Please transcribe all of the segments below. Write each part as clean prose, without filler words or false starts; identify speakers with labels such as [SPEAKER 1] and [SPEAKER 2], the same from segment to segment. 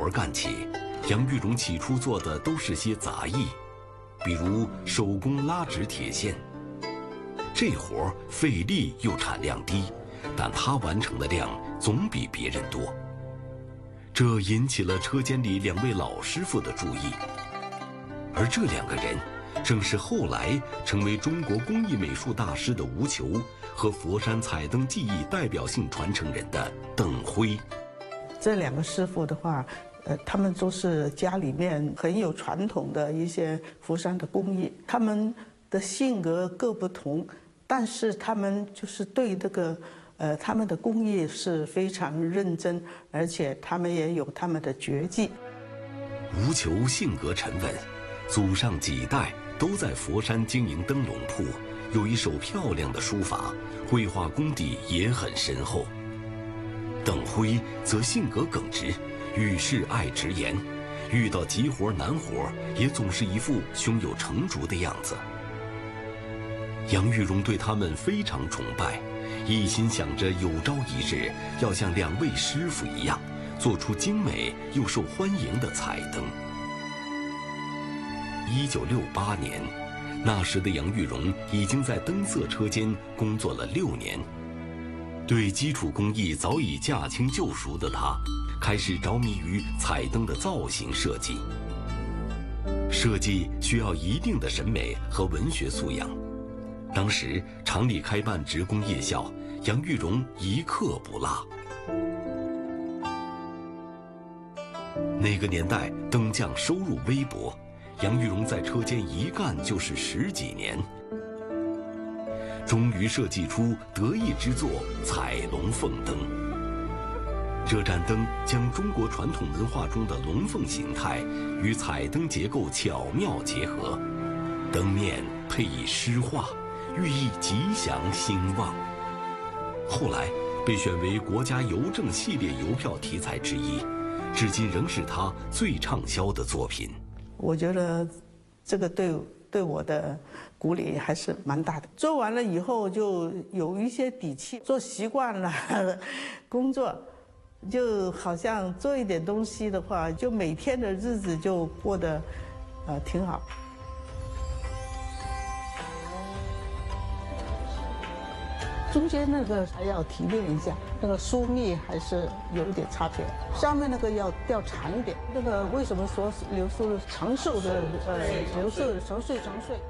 [SPEAKER 1] 活干起，杨玉荣起初做的都是些杂役，比如手工拉直铁线。这活费力又产量低，但他完成的量总比别人多。这引起了车间里2位老师傅的注意，而这2个人正是后来成为中国工艺美术大师的吴球和佛山彩灯技艺代表性传承人的邓辉。
[SPEAKER 2] 这2个师傅的话，他们都是家里面很有传统的一些佛山的工艺，他们的性格各不同，但是他们就是对这个他们的工艺是非常认真，而且他们也有他们的绝技。
[SPEAKER 1] 吴球性格沉稳，祖上几代都在佛山经营灯笼铺，有一手漂亮的书法，绘画功底也很深厚。邓辉则性格耿直，遇事爱直言，遇到急活难活也总是一副胸有成竹的样子。杨玉荣对他们非常崇拜，一心想着有朝一日要像2位师傅一样，做出精美又受欢迎的彩灯。1968年，那时的杨玉荣已经在灯色车间工作了6年。对基础工艺早已驾轻就熟的他，开始着迷于彩灯的造型设计。设计需要一定的审美和文学素养。当时厂里开办职工夜校，杨玉荣一课不落。那个年代灯匠收入微薄，杨玉荣在车间一干就是10几年，终于设计出得意之作彩龙凤灯。这盏灯将中国传统文化中的龙凤形态与彩灯结构巧妙结合，灯面配以诗画，寓意吉祥兴旺。后来被选为国家邮政系列邮票题材之一，至今仍是他最畅销的作品。
[SPEAKER 2] 我觉得这个对我的鼓励还是蛮大的。做完了以后就有一些底气，做习惯了工作，就好像做一点东西的话，就每天的日子就过得挺好。中间那个还要提炼一下，那个疏密还是有一点差别。上面那个要长一点。那个为什么说刘素长寿的刘素长岁？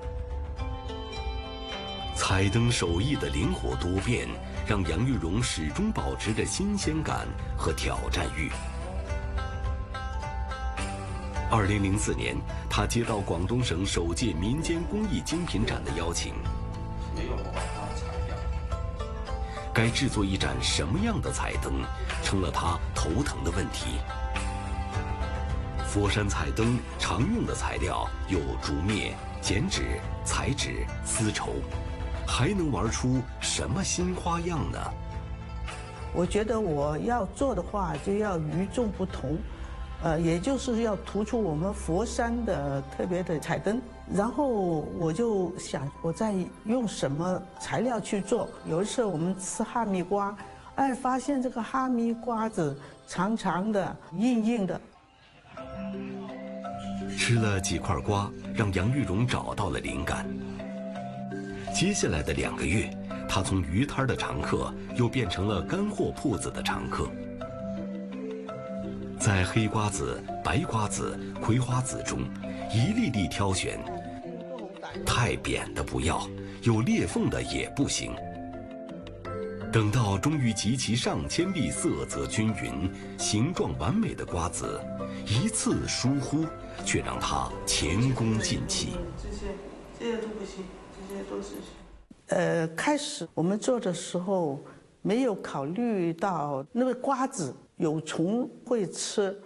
[SPEAKER 1] 彩灯手艺的灵活多变，让杨玉荣始终保持着新鲜感和挑战欲。2004年，他接到广东省首届民间工艺精品展的邀请。该制作一盏什么样的彩灯，成了他头疼的问题。佛山彩灯常用的材料有竹篾、剪纸、彩纸、丝绸，还能玩出什么新花样呢？
[SPEAKER 2] 我觉得我要做的话，就要与众不同，也就是要突出我们佛山的特别的彩灯。然后我就想，我在用什么材料去做？有一次我们吃哈密瓜，发现这个哈密瓜子长长的、硬硬的。
[SPEAKER 1] 吃了几块瓜，让杨玉荣找到了灵感。接下来的2个月，他从鱼摊的常客又变成了干货铺子的常客。在黑瓜子、白瓜子、葵花籽中，一粒粒挑选，太扁的不要，有裂缝的也不行。等到终于集齐上千粒色泽均匀、形状完美的瓜子，一次疏忽，却让他前功尽弃。
[SPEAKER 2] 这些都不行，这些都是。开始我们做的时候，没有考虑到那个瓜子有虫会吃。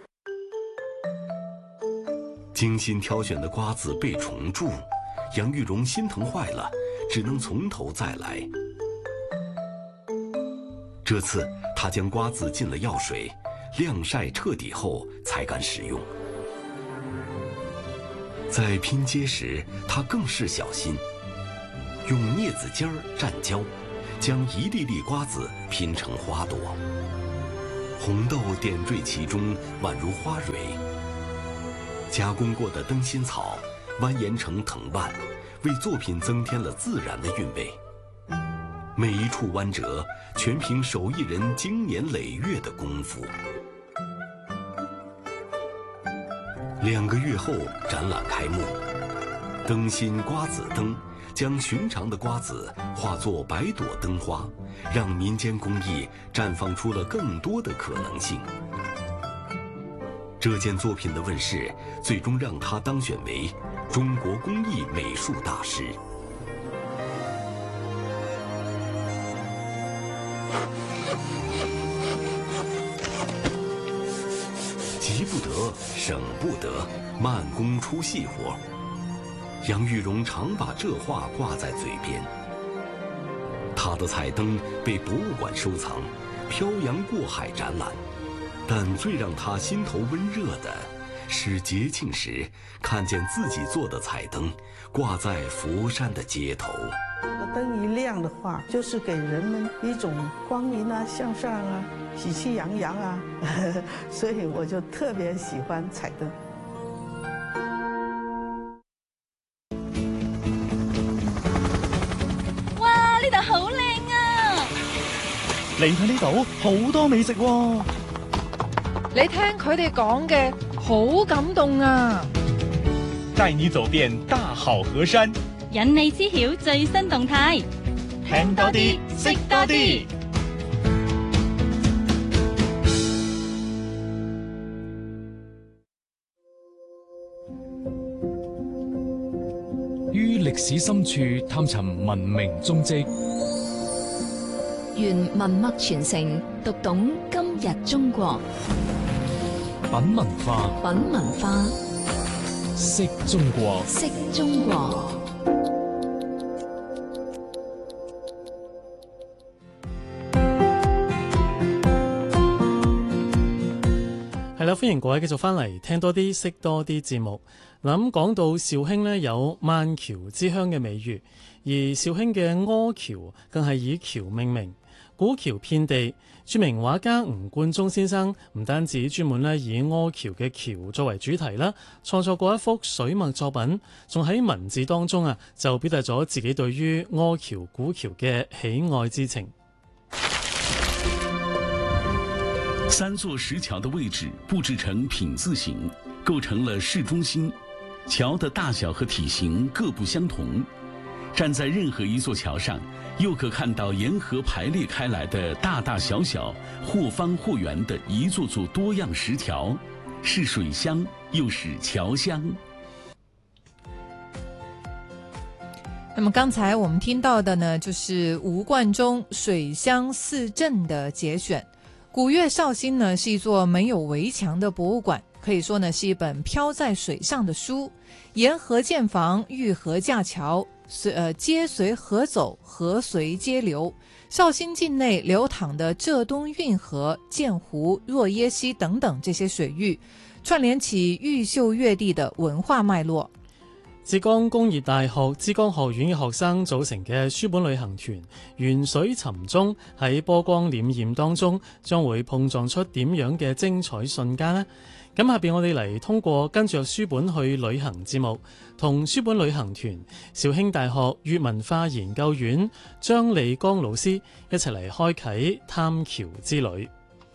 [SPEAKER 1] 精心挑选的瓜子被虫蛀，杨玉荣心疼坏了，只能从头再来。这次他将瓜子浸了药水，晾晒彻底后才敢使用。在拼接时，他更是小心，用镊子尖蘸胶，将一粒粒瓜子拼成花朵。 红豆点缀其中，宛如花蕊。加工过的灯芯草蜿蜒成藤蔓，为作品增添了自然的韵味。每一处弯折，全凭手艺人经年累月的功夫。2个月后，展览开幕。灯芯瓜子灯将寻常的瓜子化作百朵灯花，让民间工艺绽放出了更多的可能性。这件作品的问世，最终让他当选为中国工艺美术大师。急不得，省不得，慢工出细活。杨玉荣常把这话挂在嘴边。他的彩灯被博物馆收藏，漂洋过海展览。但最让他心头温热的，是节庆时看见自己做的彩灯挂在佛山的街头。
[SPEAKER 2] 灯一亮的话，就是给人们一种光明啊、向上啊、喜气洋洋啊，所以我就特别喜欢彩灯。
[SPEAKER 3] 哇！呢度好靚啊！
[SPEAKER 4] 嚟睇呢度好多美食喎。
[SPEAKER 3] 你聽佢哋講嘅，好感動啊！
[SPEAKER 4] 帶你走遍大好河山，
[SPEAKER 5] 引你知曉最新動態，
[SPEAKER 4] 聽多啲，識多啲。
[SPEAKER 6] 於歷史深處探尋文明蹤跡，
[SPEAKER 7] 願文脈傳承，讀懂今日中國。
[SPEAKER 6] 品文化，
[SPEAKER 7] 品文化，
[SPEAKER 6] 識中國，
[SPEAKER 7] 識中國。
[SPEAKER 8] 係啦，歡迎各位繼續翻嚟聽多啲、識多啲節目。嗱，咁講到紹興呢，有萬橋之鄉嘅美譽，而紹興嘅柯橋更係以橋命名，古橋遍地。著名畫家吳冠中先生唔單止專門咧以柯橋嘅橋作為主題啦，創作過一幅水墨作品，仲喺文字當中就表達咗自己對於柯橋古橋嘅喜愛之情。
[SPEAKER 9] 3座石橋的位置布置成品字形，構成了市中心。橋的大小和體型各不相同，站在任何一座橋上，又可看到沿河排列開來的大大小小、或方或圓的一座座多樣石橋，是水鄉又是橋鄉。
[SPEAKER 3] 那麼剛才我們聽到的呢，就是吳冠中水鄉四鎮的節選。古越紹興呢，是一座沒有圍牆的博物館，可以說呢是一本飄在水上的書。沿河建房，遇河架橋，街隨河走，河隨街流。紹興境內流淌的浙東運河、劍湖、若耶溪等等這些水域，串聯起毓秀粵地的文化脈絡。浙江工業大學珠江學院嘅學生組成嘅書本旅行團，沿水尋蹤，喺波光潋滟當中，將會碰撞出點樣嘅精彩瞬間呢？咁下邊我哋嚟通過跟着書本去旅行節目，同書本旅行團紹興大學粵文化研究院張利剛老師一齊嚟開啟探橋之旅。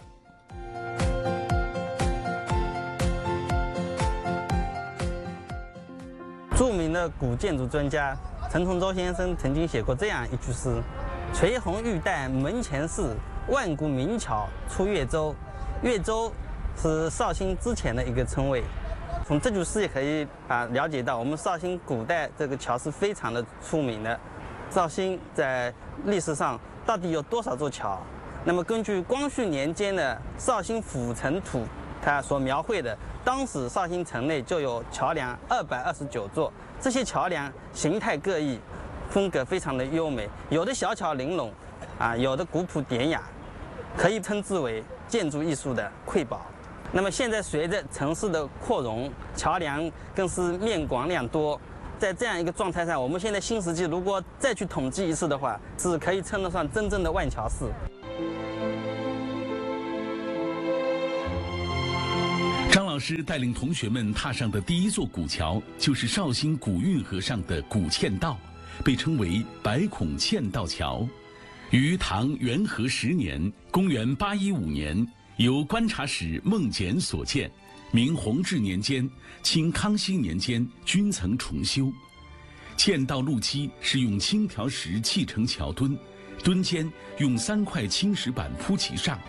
[SPEAKER 10] 著名的古建築專家陳同洲先生曾經寫過這樣一句詩：垂紅玉帶門前事，萬古名橋出越州。越州是紹興之前的一個稱謂。從這句詩也可以了解到，我們紹興古代這個橋是非常的出名的。紹興在歷史上到底有多少座橋？那麼根據光緒年間的紹興府城圖，它所描繪的，當時紹興城內就有橋樑229座，這些橋樑形態各異，風格非常的優美，有的小巧玲瓏，有的古樸典雅，可以稱之為建築藝術的瑰寶。那麼現在隨着城市的擴容，橋樑更是面廣量多，在這樣一個狀態上，我們現在新石紀如果再去統計一次的話，是可以稱得上真正的萬橋市。
[SPEAKER 9] 老师带领同学们踏上的第一座古桥，就是绍兴古运河上的古嵌道，被称为百孔嵌道桥。于唐元和10年（公元815年），由观察使孟简所建，明弘治年间、清康熙年间均曾重修。嵌道路基是用青条石砌成桥墩，墩间用3块青石板铺其上。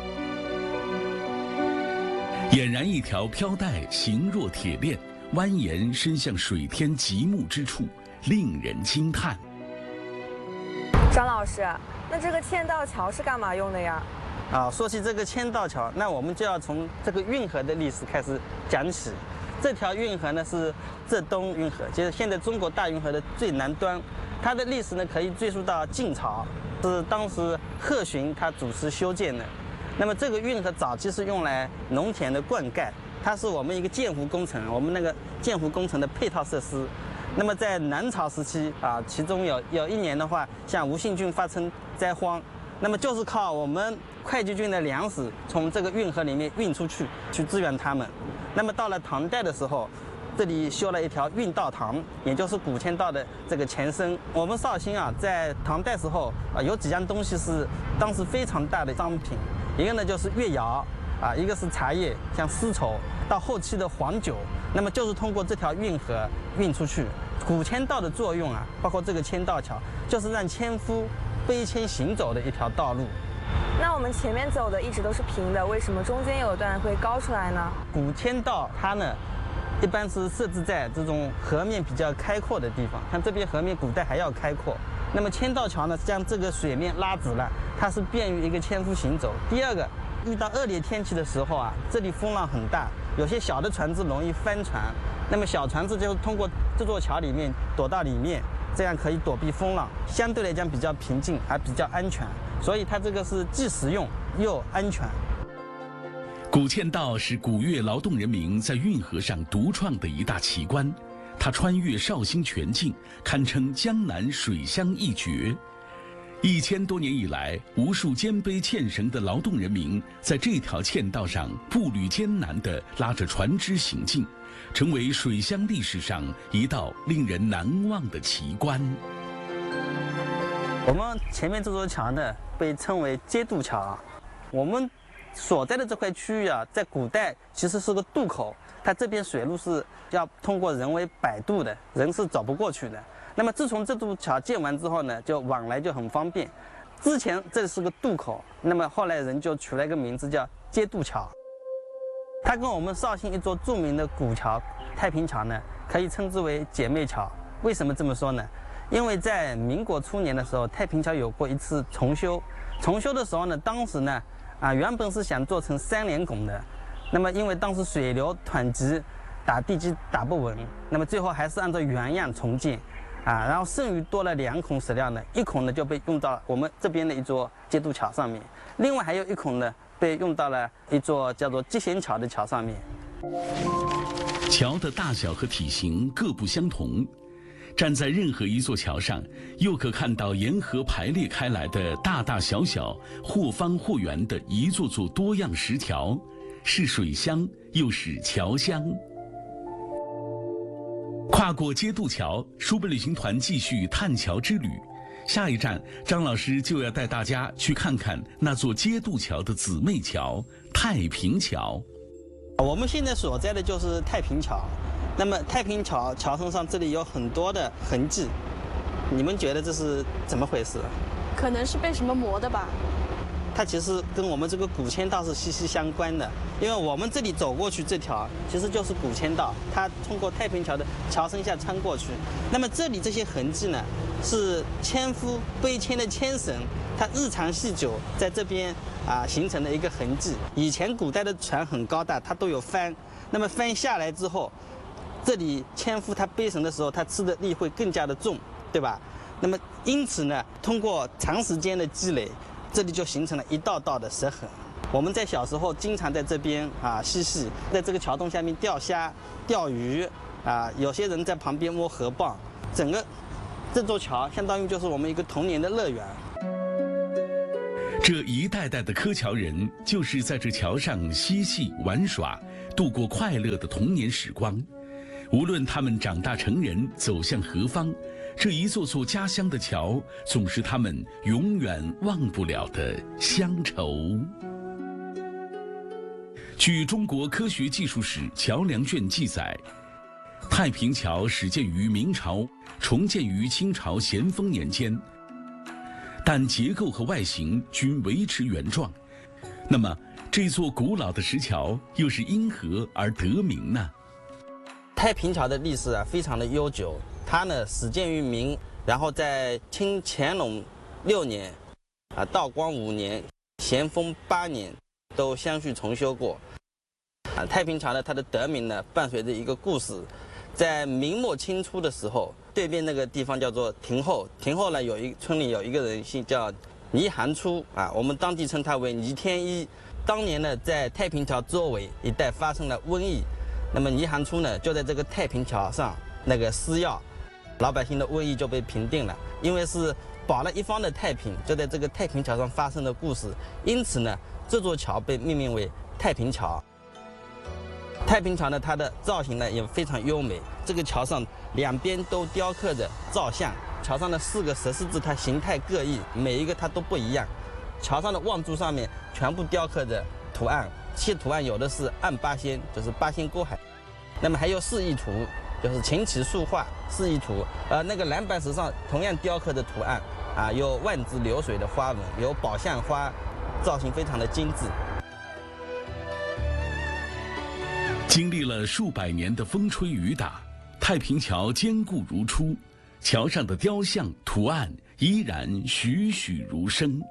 [SPEAKER 9] 俨然一条飘带，形若铁链，蜿蜒伸向水天极目之处，令人惊叹。
[SPEAKER 11] 张老师，那这个嵌道桥是干嘛用的呀？
[SPEAKER 10] 说起这个嵌道桥，那我们就要从这个运河的历史开始讲起。这条运河呢是浙东运河，就是现在中国大运河的最南端。它的历史呢可以追溯到晋朝，是当时贺循他主持修建的。那么这个运河早期是用来农田的灌溉，它是我们一个建湖工程，我们那个建湖工程的配套设施。那么在南朝时期其中有一年的话，像吴信郡发生灾荒，那么就是靠我们会稽郡的粮食从这个运河里面运出去，去支援他们。那么到了唐代的时候，这里修了一条运道塘，也就是古嵌道的这个前身。我们绍兴在唐代时候有几样东西是当时非常大的商品，一个呢就是越窑一个是茶叶，像丝绸，到后期的黄酒，那么就是通过这条运河运出去。古嵌道的作用包括这个嵌道桥，就是让纤夫背铅行走的一条道路。
[SPEAKER 11] 那我们前面走的一直都是平的，为什么中间有一段会高出来呢？
[SPEAKER 10] 古嵌道它呢一般是设置在这种河面比较开阔的地方，像这边河面古代还要开阔。那么嵌道桥呢将这个水面拉直了，它是便于一个纤夫行走。第二个，遇到恶劣天气的时候这里风浪很大，有些小的船只容易翻船，那么小船只就通过这座桥里面躲到里面，这样可以躲避风浪，相对来讲比较平静，还比较安全，所以它这个是既实用又安全。
[SPEAKER 9] 古嵌道是古越劳动人民在运河上独创的一大奇观，它穿越绍兴全境，堪称江南水乡一绝。1000多年以来，无数肩背纤绳的劳动人民在这条嵌道上步履艰难地拉着船只行进，成为水乡历史上一道令人难忘的奇观。
[SPEAKER 10] 我们前面这座桥呢被称为接渡桥，我们所在的这块区域在古代其实是个渡口，它这边水路是要通过人为摆渡的，人是走不过去的。那么自从这渡桥建完之后呢，就往来就很方便。之前这是个渡口，那么后来人就取了一个名字叫接渡桥。它跟我们绍兴一座著名的古桥太平桥呢，可以称之为姐妹桥。为什么这么说呢？因为在民国初年的时候，太平桥有过一次重修。重修的时候呢，当时呢原本是想做成3连拱的，那么因为当时水流湍急，打地基打不稳，那么最后还是按照原样重建。然后剩余多了2孔石料呢，1孔呢就被用到我们这边的一座接渡桥上面，另外还有1孔呢被用到了一座叫做接贤桥的桥上面。
[SPEAKER 9] 桥的大小和体型各不相同，站在任何一座桥上，又可看到沿河排列开来的大大小小、或方或圆的一座座多样石条，是水乡又是桥乡。跨过接渡桥，书本旅行团继续探桥之旅。下一站，张老师就要带大家去看看那座接渡桥的姊妹桥——太平桥。
[SPEAKER 10] 我们现在所在的就是太平桥。那么太平桥桥身上这里有很多的痕迹，你们觉得这是怎么回事？
[SPEAKER 12] 可能是被什么磨的吧。
[SPEAKER 10] 它其实跟我们这个古嵌道是息息相关的，因为我们这里走过去这条其实就是古嵌道，它通过太平桥的桥身下穿过去。那么这里这些痕迹呢，是纤夫背铅的铅绳，它日长系久在这边形成的一个痕迹。以前古代的船很高大，它都有帆，那么帆下来之后，这里纤夫他背绳的时候，他吃的力会更加的重，对吧？那么因此呢，通过长时间的积累，这里就形成了一道道的折痕。我们在小时候经常在这边嬉戏，在这个桥洞下面钓虾、钓鱼有些人在旁边摸河蚌。整个这座桥相当于就是我们一个童年的乐园。
[SPEAKER 9] 这一代代的柯桥人就是在这桥上嬉戏玩耍， 度过快乐的童年时光。无论他们长大成人走向何方，这一座座家乡的桥总是他们永远忘不了的乡愁。据中国科学技术史桥梁卷记载，太平桥始建于明朝，重建于清朝咸丰年间，但结构和外形均维持原状。那么，这座古老的石桥又是因何而得名呢？
[SPEAKER 10] 太平桥的历史非常的悠久，它呢始建于明，然后在清乾隆6年、道光5年、咸丰8年都相续重修过。太平桥呢，它的得名呢伴随着一个故事，在明末清初的时候，对面那个地方叫做亭后，亭后呢村里有一个人姓叫倪寒初我们当地称他为倪天一。当年呢，在太平桥周围一带发生了瘟疫。那么倪寒初呢，就在这个太平桥上施药，老百姓的瘟疫就被平定了。因为是保了一方的太平，就在这个太平桥上发生的故事，因此呢，这座桥被命名为太平桥。太平桥呢，它的造型呢也非常优美，这个桥上两边都雕刻着造像，桥上的4个石狮子它形态各异，每一个它都不一样。桥上的望柱上面全部雕刻着图案。这些图案有的是按八仙，就是八仙过海，那么还有示意图，就是琴棋书画示意图。那个蓝白石上同样雕刻的图案有万字流水的花纹，有宝相花，造型非常的精致。
[SPEAKER 9] 经历了数百年的风吹雨打，太平桥坚固如初，桥上的雕像图案依然栩栩如生。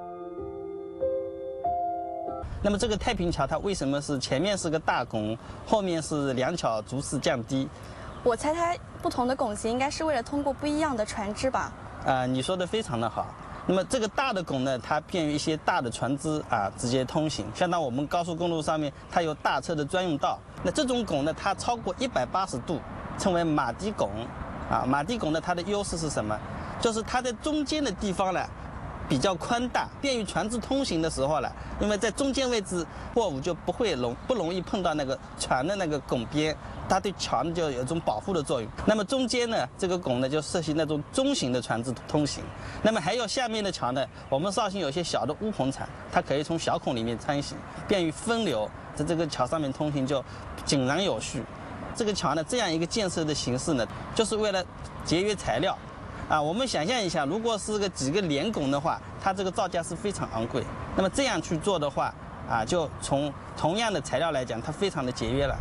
[SPEAKER 10] 那么这个太平桥它为什么是前面是个大拱，后面是2桥逐次降低？
[SPEAKER 12] 我猜它不同的拱形应该是为了通过不一样的船只吧？
[SPEAKER 10] 你说的非常的好。那么这个大的拱呢，它便于一些大的船只直接通行，相当我们高速公路上面它有大车的专用道。那这种拱呢，它超过180度，称为马蹄拱。马蹄拱呢，它的优势是什么？就是它在中间的地方呢比较宽大，便于船只通行的时候了。因为在中间位置，货物就不容易碰到那个船的那个拱边，它对桥呢就有一种保护的作用。那么中间呢，这个拱呢就适合那种中型的船只通行。那么还有下面的桥呢，我们绍兴有些小的乌篷船，它可以从小孔里面穿行，便于分流，在这个桥上面通行就井然有序。这个桥呢，这样一个建设的形式呢，就是为了节约材料。我们想象一下，如果是几个连拱的话，它这个造价是非常昂贵。那么这样去做的话，就从同样的材料来讲，它非常的节约了。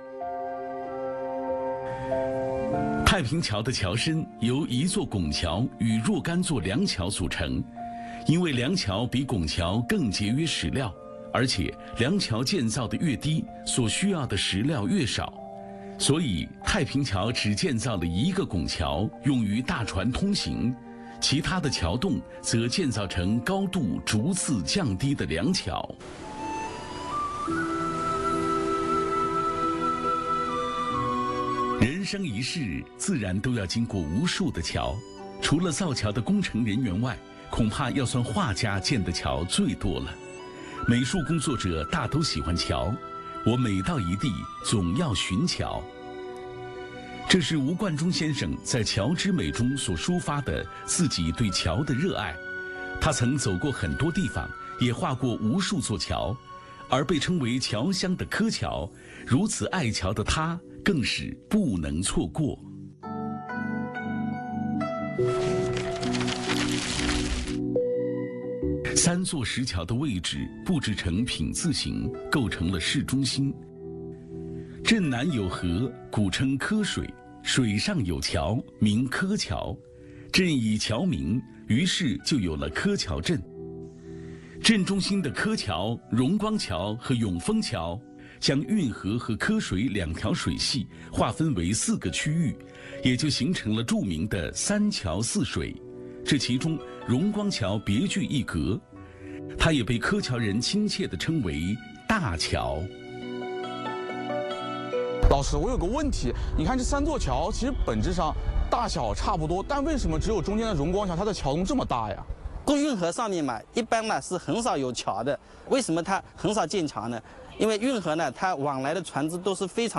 [SPEAKER 9] 太平桥的桥身由一座拱桥与若干座梁桥组成，因为梁桥比拱桥更节约石料，而且梁桥建造的越低，所需要的石料越少。所以，太平桥只建造了一个拱桥，用于大船通行；其他的桥洞则建造成高度逐次降低的梁桥。人生一世，自然都要经过无数的桥。除了造桥的工程人员外，恐怕要算画家建的桥最多了。美术工作者大都喜欢桥。我每到一地，总要寻桥。这是吴冠中先生在《桥之美》中所抒发的自己对桥的热爱。他曾走过很多地方，也画过无数座桥，而被称为桥乡的柯桥，如此爱桥的他，更是不能错过。3座石桥的位置布置成品字形，构成了市中心。镇南有河，古称柯水，水上有桥，名柯桥。镇以桥名，于是就有了柯桥镇。镇中心的柯桥、荣光桥和永丰桥，将运河和柯水2条水系划分为4个区域，也就形成了著名的3桥4水。这其中，荣光桥别具一格，它也被柯桥人亲切地称为大桥。
[SPEAKER 13] 老师，我有个问题，你看这3座桥其实本质上大小差不多，但为什么只有中间的荣光桥它的桥洞这么大呀？
[SPEAKER 10] 过运河上面嘛，一般嘛是很少有桥的。为什么它很少建桥呢？ 因为运河呢，它往来的船只都是非常